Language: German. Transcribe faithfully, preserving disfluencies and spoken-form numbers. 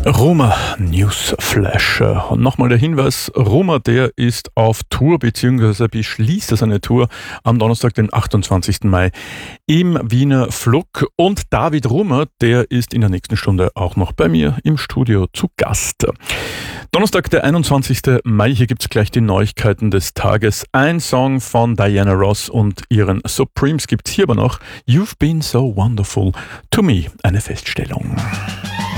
Roma Newsflash. Und nochmal der Hinweis, Roma, der ist auf Tour bzw. beschließt seine Tour am Donnerstag, den achtundzwanzigsten Mai im Wiener Fluck. Und David Rummer, der ist in der nächsten Stunde auch noch bei mir im Studio zu Gast. Donnerstag, der einundzwanzigsten Mai, hier gibt's gleich die Neuigkeiten des Tages. Ein Song von Diana Ross und ihren Supremes gibt's hier aber noch. You've been so wonderful to me, eine Feststellung.